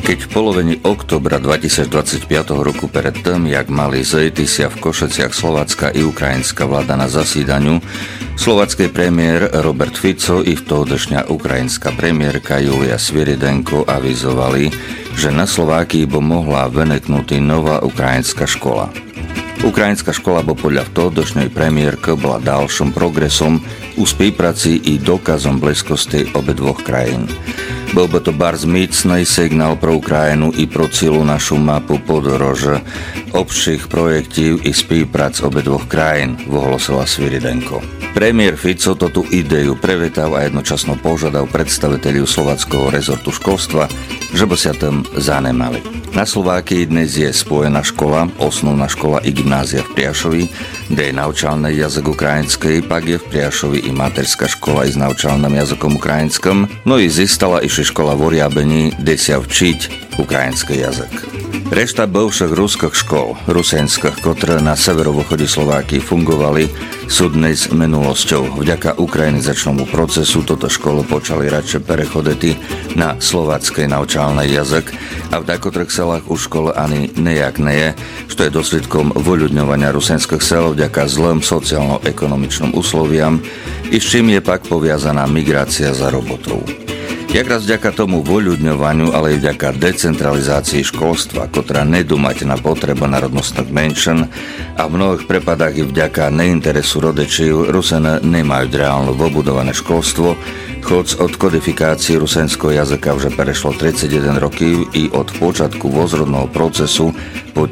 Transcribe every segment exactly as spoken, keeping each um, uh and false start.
Keď v polovení októbra dvetisícdvadsaťpäť roku pred tým, jak mali zejty sa v Košeciach slovacká i ukrajinská vláda na zasídaniu, slovacký premiér Robert Fico i vtedajšia ukrajinská premiérka Julia Sviridenko avizovali, že na Slovákii by mohla veneknúť nová ukrajinská škola. Ukrajinská škola bo podľa vtedajšej premiérky bola ďalším progresom u spolupráci i dokazom blízkosti obidvoch krajín. Bol by to bardzo mocný signál pro Ukrajinu i pro celú našu mapu podorože obších projektov i spoluprác obidvoch krajín, ohlasila Sviridenko. Premiér Fico toto ideu prevetal a jednočasno požiadal predstaviteľov slováckého rezortu školstva, že by sa tým zanemali. Na Slovákii dnes je spojená škola, osnovná škola i gymnázia v Priašovi, kde je naučalný jazyk ukrajinský, pak je v Priašovi i materská škola i s naučalným jazykom ukrajinskom, no i zistala iši škola v Oriabení, kde sa včiť ukrajinský jazyk. Rešta bivších ruských škol, rusenských, ktoré na severovýchode Slovákii fungovali, sú dnes minulosťou. Vďaka ukrajinizačnému procesu toto školo počali radšej prechoditi na slovácky naučalný jazyk a v dakotrých selách už škole ani nejak neje, što je dosledkom voľudňovania rusenských sel vďaka zlým sociálno-ekonomičným usloviam i s čím je pak poviazaná migrácia za robotou. Jak raz vďaka tomu voľudňovaniu, ale aj vďaka decentralizácii školstva, ktorá nedúmať na potreba národnostných menšin a v mnohých prepadách i vďaka neinteresu rodičov Rusene nemajú reálne vobudované školstvo, choď od kodifikácie rusenského jazyka už prešlo tridsaťjeden rokov i od počiatku vozrodného procesu po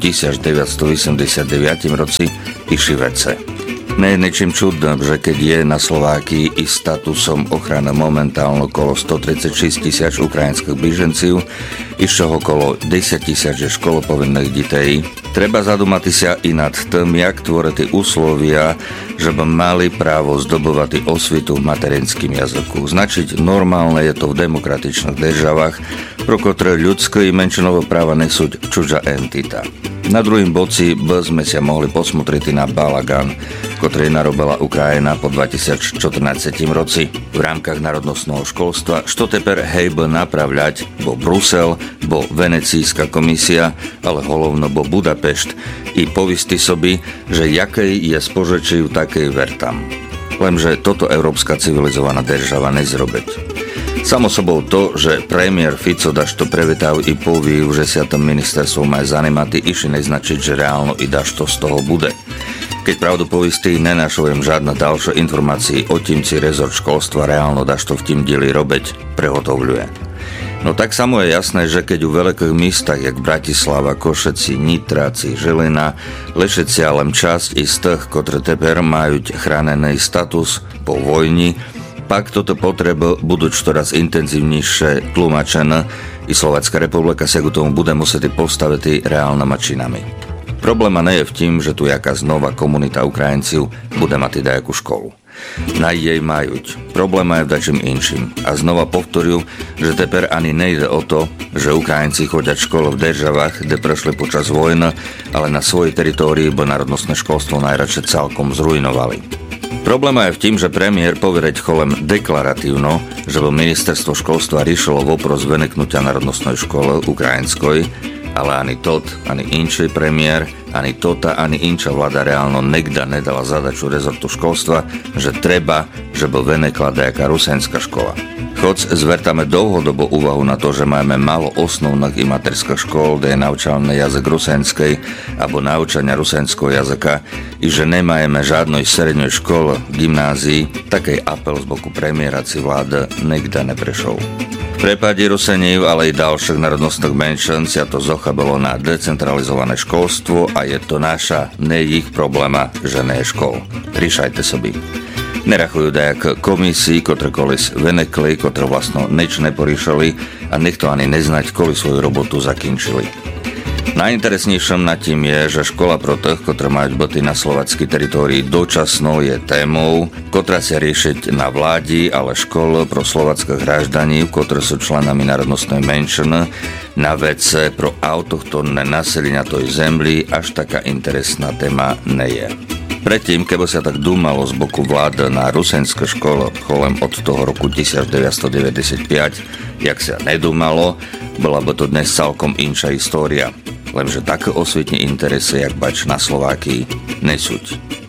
devätnásťstoosemdesiatdeväť roci išli vece. Nie je ničím čudným, že keď je na Slovákii i statusom ochrany momentálno okolo stotridsaťšesť tisíc ukrajinských bížencov, i z čoho okolo desať tisíc je školopovinných detí, treba zadumať sa i nad tým, jak tvoriti uslovia, že by mali právo zdobovať osvitu v materinským jazyku. Značiť normálne je to v demokratičných državách, pro ktoré ľudské i menšinové práva nesú čudža entita. Na druhým boci by sme sa mohli posmotriť na balagan, ktorý narobila Ukrajina po dvetisícštrnásť roci v rámkach národnostného školstva, što teper hejbe napravľať bo Brusel, bo Venecijská komisia, ale hlavno bo Budapešť i povisti sobi, že jakej je spožečiv, takej vertam. Lenže toto európska civilizovaná država nezrobiť. Samo sobou to, že premiér Fico dašto prevetal i povív, že sa tam ministerstvo má zanimati, iši neznačiť, že reálno i dašto z toho bude. Keď pravdu povistí, nenašujem žiadne ďalšie informácie o tým, či rezort školstva reálno dašto v tým dieli robiť, prehotovľuje. No tak samo je jasné, že keď u veľkých místach, jak Bratislava, Košeci, Nitráci, Žilina, Lešecia len časť i z tých, ktoré teper majú chránený status po vojni, pak toto potreby budú čoraz intenzívnejšie tlmočené i Slovenská republika sa k tomu bude musieť postaviť reálnymi činami. Problema nie je v tým, že tu jaká znova komunita Ukrajincov bude mať nejakú školu. Na jej majú. Problema je v dačím inším. A znova povtoril, že teper ani nejde o to, že Ukrajinci chodia v škole v državách, kde prešli počas vojny, ale na svojej teritórii by národnostné školstvo najradšej celkom zrujnovali. Problema je v tým, že premiér povedať cholem deklaratívno, že by ministerstvo školstva riešilo vopros veneknutia národnostnej škole ukrajinskoj, ale ani tot, ani inčí premiér, ani tota, ani inča vláda reálno nekda nedala zadaču rezortu školstva, že treba, že by venekla nejaká rusenská škola. Choď zvertame dlhodobo úvahu na to, že máme málo osnovných i materských škôl, kde je naučalný jazyk rusenskej alebo naučania rusenského jazyka i že nemáme žiadnej strednej škole, gymnázii, taký apel z boku premiéra či vlády nikda neprešol. V prepade Rusenív, ale i ďalších národnostných menšin sa to zochabilo na decentralizované školstvo a je to naša, ne ich probléma, že ne je škol. Riešajte sobi. Nerachujú dajak komisii, ktoré kolis venekli, ktoré vlastno nič neporíšali a nikto ani neznať, koli svoju robotu zakinčili. Najinteresnejším nad tým je, že škola pro tých, ktoré majú boty na slovenskej teritórii dočasno je témou, ktorá sa riešiť na vládi, ale škole pro slovenských hráždaní, ktoré sú členami národnostnej menšiny, na vece pro autochtónne naselenia toj zemli až taká interesná téma nie je. Predtým, keby sa tak dúmalo z boku vlád na rusenské škole cholem od toho roku devätnásťstodeväťdesiatpäť, jak sa nedúmalo, bola by to dnes celkom inšia história. Lenže také osvietne interese, jak bač na Slovákii, nesúď.